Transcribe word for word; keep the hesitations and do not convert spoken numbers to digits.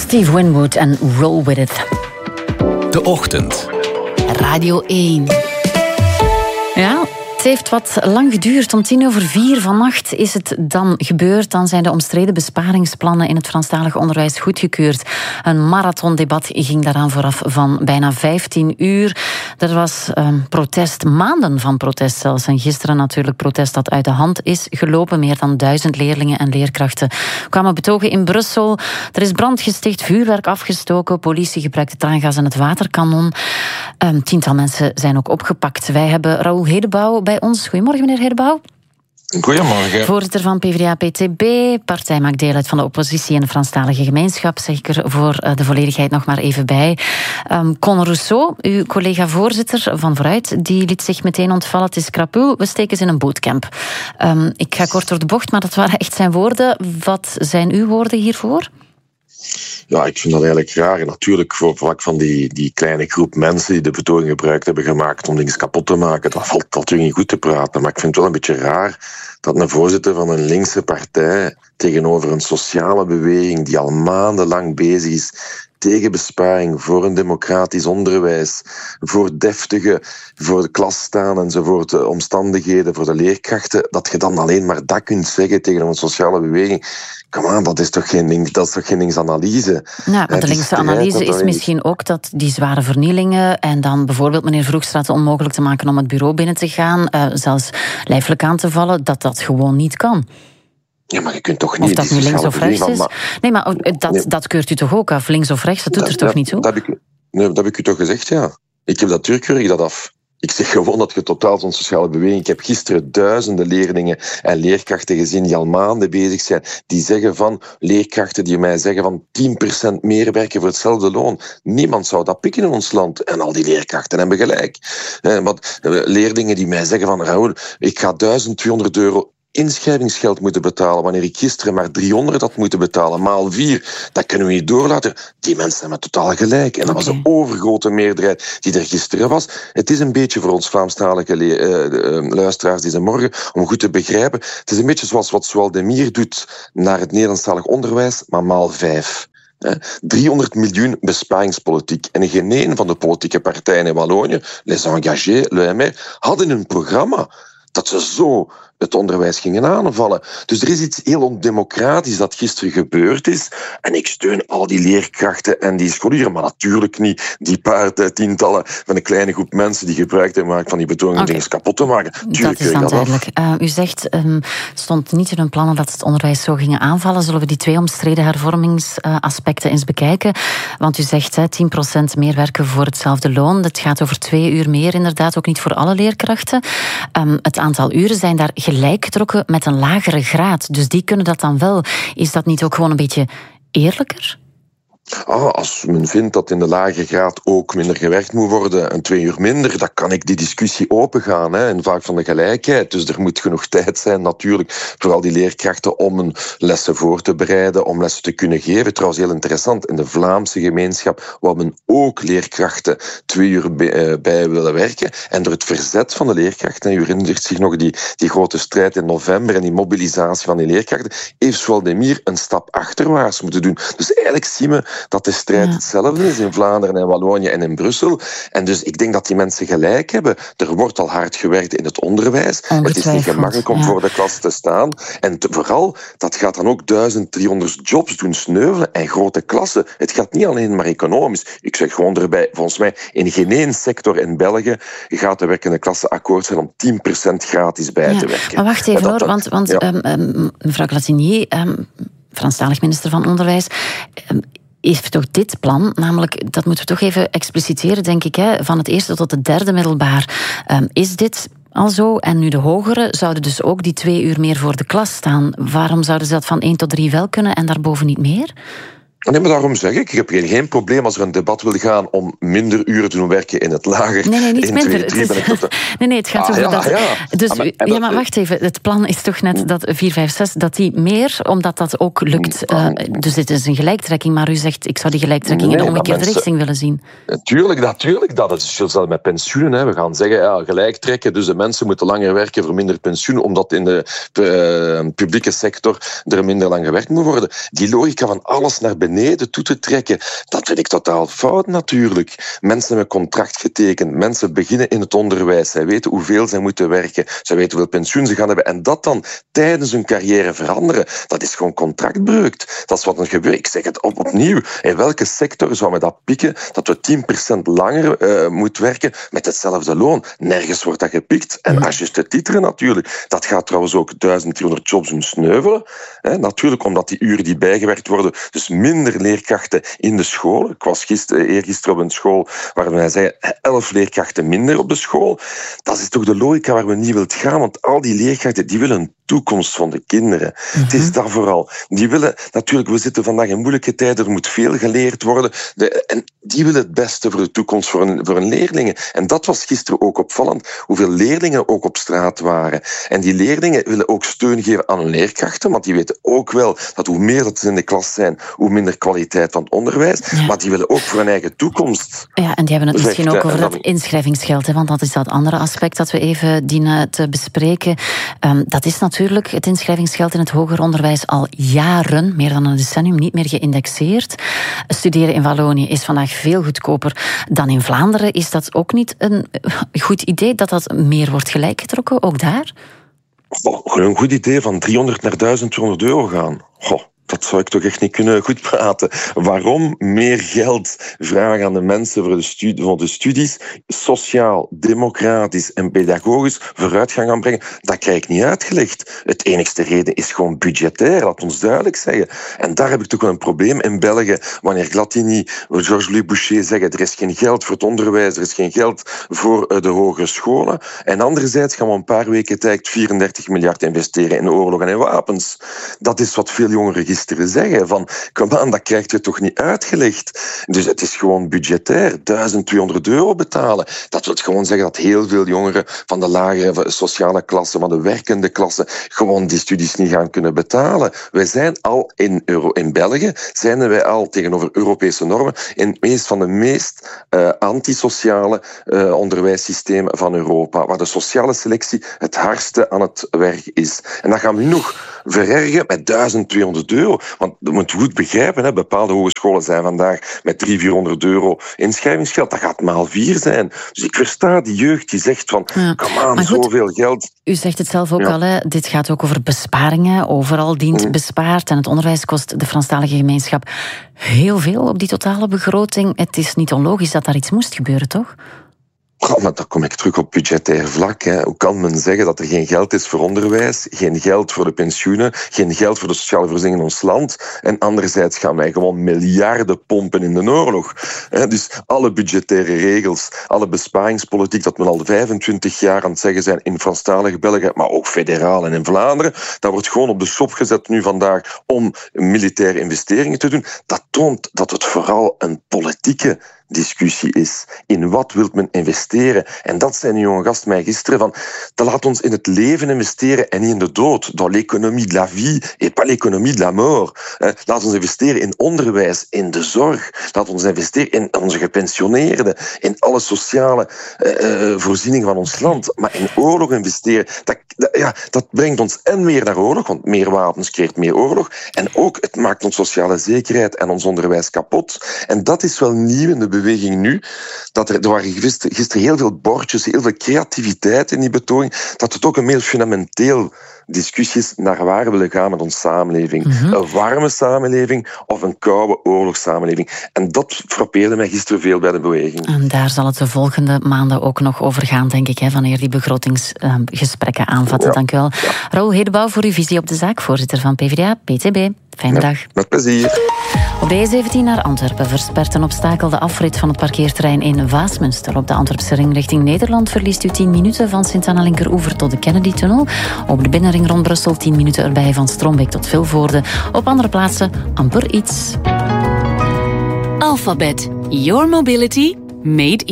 Steve Winwood en Roll With It. De Ochtend. Radio één. Ja, het heeft wat lang geduurd. Om tien over vier vannacht is het dan gebeurd. Dan zijn de omstreden besparingsplannen in het Franstalig onderwijs goedgekeurd. Een marathondebat ging daaraan vooraf van bijna vijftien uur. Er was um, protest, maanden van protest zelfs. En gisteren natuurlijk protest dat uit de hand is gelopen. Meer dan duizend leerlingen en leerkrachten kwamen betogen in Brussel. Er is brand gesticht, vuurwerk afgestoken. Politie gebruikte traangas en het waterkanon. Een tiental mensen zijn ook opgepakt. Wij hebben Raoul Hedebouw bij ons. Goedemorgen, meneer Hedebouw. Goedemorgen. Voorzitter van P v d A P T B. Partij maakt deel uit van de oppositie in de Franstalige gemeenschap. Zeg ik er voor de volledigheid nog maar even bij. Um, Con Rousseau, uw collega-voorzitter van Vooruit, die liet zich meteen ontvallen. Het is krapul, we steken ze in een bootcamp. Um, ik ga kort door de bocht, maar dat waren echt zijn woorden. Wat zijn uw woorden hiervoor? Ja, ik vind dat eigenlijk raar. Natuurlijk, voor vlak van die, die kleine groep mensen die de betoging gebruikt hebben gemaakt om dingen kapot te maken, dat valt natuurlijk niet goed te praten. Maar ik vind het wel een beetje raar dat een voorzitter van een linkse partij tegenover een sociale beweging die al maandenlang bezig is tegen besparing, voor een democratisch onderwijs, voor deftige, voor de klas staan enzovoort, de omstandigheden, voor de leerkrachten, dat je dan alleen maar dat kunt zeggen tegen een sociale beweging. Kom aan, dat is toch geen, dat is toch geen linksanalyse? Ja, maar de linkse analyse is misschien ook dat die zware vernielingen en dan bijvoorbeeld meneer Vroegstraat onmogelijk te maken om het bureau binnen te gaan, uh, zelfs lijfelijk aan te vallen, dat dat gewoon niet kan. Ja, maar je kunt toch niet... Of dat nu links of rechts is? Maar... Nee, maar dat, nee. dat keurt u toch ook af? Links of rechts, dat doet dat, er toch dat, niet toe? Dat heb, ik, nee, dat heb ik u toch gezegd, ja. Ik heb dat natuurlijk ik dat af. Ik zeg gewoon dat je totaal zo'n sociale beweging... Ik heb gisteren duizenden leerlingen en leerkrachten gezien die al maanden bezig zijn. Die zeggen van, leerkrachten die mij zeggen van tien procent meer werken voor hetzelfde loon. Niemand zou dat pikken in ons land. En al die leerkrachten hebben gelijk. Eh, maar leerlingen die mij zeggen van, Raoul, ik ga duizend tweehonderd euro... inschrijvingsgeld moeten betalen, wanneer ik gisteren maar driehonderd had moeten betalen, maal vier, dat kunnen we niet doorlaten. Die mensen hebben totaal gelijk. En dat okay. was de overgrote meerderheid die er gisteren was. Het is een beetje voor ons Vlaamstalige le- uh, luisteraars deze morgen, om goed te begrijpen, het is een beetje zoals wat Zoaldemir doet naar het Nederlandstalig onderwijs, maar maal vijf. driehonderd miljoen besparingspolitiek. En geen een van de politieke partijen in Wallonië, Les Engagés, Le M R, hadden een programma dat ze zo het onderwijs gingen aanvallen. Dus er is iets heel ondemocratisch dat gisteren gebeurd is. En ik steun al die leerkrachten en die scholieren, maar natuurlijk niet die paar tientallen van een kleine groep mensen die gebruik hebben gemaakt van die betogingen okay. dingen kapot te maken. Tuurlijk, dat is dan dat duidelijk. Uh, u zegt, um, stond niet in hun plannen dat ze het onderwijs zo gingen aanvallen. Zullen we die twee omstreden hervormingsaspecten uh, eens bekijken? Want u zegt hè, tien procent meer werken voor hetzelfde loon. Dat gaat over twee uur meer, inderdaad, ook niet voor alle leerkrachten. Um, het aantal uren zijn daar gelijk getrokken met een lagere graad. Dus die kunnen dat dan wel. Is dat niet ook gewoon een beetje eerlijker? Ah, als men vindt dat in de lage graad ook minder gewerkt moet worden, een twee uur minder, dan kan ik die discussie opengaan, hè, in vaak van de gelijkheid. Dus er moet genoeg tijd zijn, natuurlijk, voor al die leerkrachten om een lessen voor te bereiden, om lessen te kunnen geven. Trouwens, heel interessant, in de Vlaamse gemeenschap waar men ook leerkrachten twee uur bij, bij willen werken. En door het verzet van de leerkrachten, u herinnert zich nog die, die grote strijd in november en die mobilisatie van die leerkrachten, heeft Zoaldemir een stap achterwaarts moeten doen. Dus eigenlijk zien we dat de strijd ja. hetzelfde is in Vlaanderen en Wallonië en in Brussel. En dus ik denk dat die mensen gelijk hebben. Er wordt al hard gewerkt in het onderwijs. Het is niet gemakkelijk om ja. voor de klas te staan. En te, vooral, dat gaat dan ook duizend driehonderd jobs doen sneuvelen en grote klassen. Het gaat niet alleen maar economisch. Ik zeg gewoon erbij, volgens mij, in geen één sector in België gaat de werkende klasse akkoord zijn om tien procent gratis bij ja. te werken. Maar wacht even hoor, want, want ja. um, um, mevrouw Glatinier, um, Franstalig minister van Onderwijs, um, heeft toch dit plan, namelijk, dat moeten we toch even expliciteren, denk ik, hè, van het eerste tot het derde middelbaar. Um, is dit al zo? En nu de hogere zouden dus ook die twee uur meer voor de klas staan. Waarom zouden ze dat van één tot drie wel kunnen en daarboven niet meer? Nee, maar daarom zeg ik, ik heb geen probleem als er een debat wil gaan om minder uren te doen werken in het lager. Nee, nee, niet in minder. twee, drie, het is... Nee, nee, het gaat ah, over ja, dat... Ja. Dus, ah, maar, ja, dat... maar wacht even. Het plan is toch net dat vier, vijf, zes, dat die meer, omdat dat ook lukt. Uh, dus dit is een gelijktrekking, maar u zegt, ik zou die gelijktrekking nee, in de omgekeerde mensen... richting willen zien. Tuurlijk, natuurlijk. Dat is hetzelfde met pensioenen. Hè. We gaan zeggen, ja, gelijktrekken, dus de mensen moeten langer werken voor minder pensioen, omdat in de uh, publieke sector er minder lang gewerkt moet worden. Die logica van alles naar beneden beneden toe te trekken, dat vind ik totaal fout natuurlijk. Mensen hebben een contract getekend, mensen beginnen in het onderwijs, zij weten hoeveel zij moeten werken, zij weten hoeveel pensioen ze gaan hebben, en dat dan tijdens hun carrière veranderen, dat is gewoon contractbreuk. Dat is wat er gebeurt. Ik zeg het op, opnieuw. In welke sector zou me dat pikken dat we tien procent langer uh, moeten werken met hetzelfde loon? Nergens wordt dat gepikt. En als je de titelen natuurlijk. Dat gaat trouwens ook duizend driehonderd jobs doen sneuvelen. He, natuurlijk omdat die uren die bijgewerkt worden, dus minder leerkrachten in de school. Ik was gister, eergisteren op een school waar wij zeggen elf leerkrachten minder op de school. Dat is toch de logica waar we niet wilt gaan, want al die leerkrachten die willen een toekomst van de kinderen. Mm-hmm. Het is dat vooral. Die willen, natuurlijk, we zitten vandaag in moeilijke tijden, er moet veel geleerd worden. De, en die willen het beste voor de toekomst voor hun, voor hun leerlingen. En dat was gisteren ook opvallend, hoeveel leerlingen ook op straat waren. En die leerlingen willen ook steun geven aan hun leerkrachten, want die weten ook wel dat hoe meer dat ze in de klas zijn, hoe minder kwaliteit van het onderwijs. Ja. Maar die willen ook voor hun eigen toekomst. Ja, en die hebben het misschien zegt, ook over dat dat inschrijvingsgeld, hè, want dat is dat andere aspect dat we even dienen te bespreken. Um, dat is natuurlijk het inschrijvingsgeld in het hoger onderwijs al jaren, meer dan een decennium, niet meer geïndexeerd. Studeren in Wallonië is vandaag veel goedkoper dan in Vlaanderen. Is dat ook niet een goed idee dat dat meer wordt gelijkgetrokken, ook daar? Oh, een goed idee van driehonderd naar duizend tweehonderd euro gaan. Goh. Dat zou ik toch echt niet kunnen goed praten. Waarom meer geld vragen aan de mensen voor de, studie, voor de studies, sociaal, democratisch en pedagogisch vooruitgang gaan brengen, dat krijg ik niet uitgelegd. Het enigste reden is gewoon budgetair, laat ons duidelijk zeggen. En daar heb ik toch wel een probleem in België, wanneer Glatini, Georges-Louis Boucher zeggen, er is geen geld voor het onderwijs, er is geen geld voor de hogere scholen. En anderzijds gaan we een paar weken tijd vierendertig miljard investeren in oorlog en in wapens. Dat is wat veel jongeren gisteren zeggen. Van, kom aan, dat krijg je toch niet uitgelegd. Dus het is gewoon budgetair. duizend tweehonderd euro betalen. Dat wil gewoon zeggen dat heel veel jongeren van de lagere sociale klasse, van de werkende klasse, gewoon die studies niet gaan kunnen betalen. Wij zijn al in, Euro, in België, zijn wij al tegenover Europese normen in het meest van de meest uh, antisociale uh, onderwijssystemen van Europa, waar de sociale selectie het hardste aan het werk is. En dat gaan we nu nog verergen met duizend tweehonderd euro. Want je moet goed begrijpen, hè, bepaalde hogescholen zijn vandaag met driehonderd, vierhonderd euro inschrijvingsgeld. Dat gaat maal vier zijn. Dus ik versta die jeugd die zegt van, ja. Kom aan, goed, zoveel geld. U zegt het zelf ook ja. al, hè, dit gaat ook over besparingen. Overal dient mm. bespaard en het onderwijs kost de Franstalige gemeenschap heel veel op die totale begroting. Het is niet onlogisch dat daar iets moest gebeuren, toch? Oh, maar dan kom ik terug op budgetair vlak. Hè. Hoe kan men zeggen dat er geen geld is voor onderwijs, geen geld voor de pensioenen, geen geld voor de sociale voorzieningen in ons land, en anderzijds gaan wij gewoon miljarden pompen in de oorlog. Dus alle budgettaire regels, alle besparingspolitiek dat men al vijfentwintig jaar aan het zeggen zijn in Franstalige België, maar ook federaal en in Vlaanderen, dat wordt gewoon op de schop gezet nu vandaag om militaire investeringen te doen. Dat toont dat het vooral een politieke discussie is. In wat wil men investeren? En dat zei een jonge gast mij gisteren van, dat laat ons in het leven investeren en niet in de dood. Dans l'économie de la vie et pas l'économie de la mort. Laat ons investeren in onderwijs, in de zorg. Laat ons investeren in onze gepensioneerden, in alle sociale uh, voorzieningen van ons land. Maar in oorlog investeren, dat, dat, ja, dat brengt ons en meer naar oorlog, want meer wapens creëert meer oorlog. En ook, het maakt ons sociale zekerheid en ons onderwijs kapot. En dat is wel nieuw in de beweging nu, dat er, er waren gisteren heel veel bordjes, heel veel creativiteit in die betoging, dat het ook een meer fundamenteel discussie is naar waar we willen gaan met onze samenleving. Mm-hmm. Een warme samenleving of een koude oorlogssamenleving. En dat frappeerde mij gisteren veel bij de beweging. En daar zal het de volgende maanden ook nog over gaan, denk ik, hè, wanneer die begrotingsgesprekken uh, aanvatten. Ja. Dank u wel. Ja. Raoul Hedebouw voor uw visie op de zaak, voorzitter van P v d A, P T B. Fijne ja, dag. Met plezier. Op de E zeventien naar Antwerpen verspert een obstakel de afrit van het parkeerterrein in Waasmunster. Op de Antwerpse ring richting Nederland verliest u tien minuten van Sint-Anna Linkeroever tot de Kennedy-tunnel. Op de binnenring rond Brussel tien minuten erbij van Strombeek tot Vilvoorde. Op andere plaatsen amper iets. Alphabet. Your mobility made